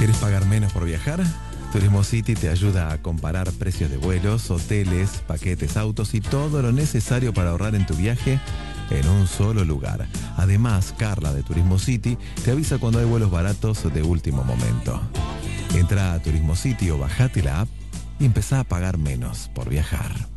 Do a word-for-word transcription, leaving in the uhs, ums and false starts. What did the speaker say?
¿Quieres pagar menos por viajar? Turismo City te ayuda a comparar precios de vuelos, hoteles, paquetes, autos y todo lo necesario para ahorrar en tu viaje en un solo lugar. Además, Carla de Turismo City te avisa cuando hay vuelos baratos de último momento. Entra a Turismo City o bajate la app y empezá a pagar menos por viajar.